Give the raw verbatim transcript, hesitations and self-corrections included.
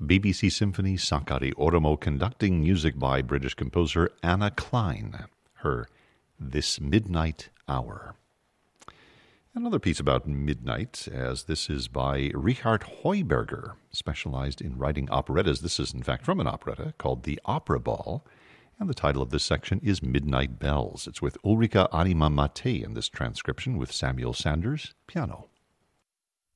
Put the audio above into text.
B B C Symphony Sakari Oromo, conducting music by British composer Anna Klein, her This Midnight Hour. Another piece about midnight, as this is by Richard Heuberger, specialized in writing operettas. This is, in fact, from an operetta called The Opera Ball, and the title of this section is Midnight Bells. It's with Ulrika Anima Mate in this transcription with Samuel Sanders, piano.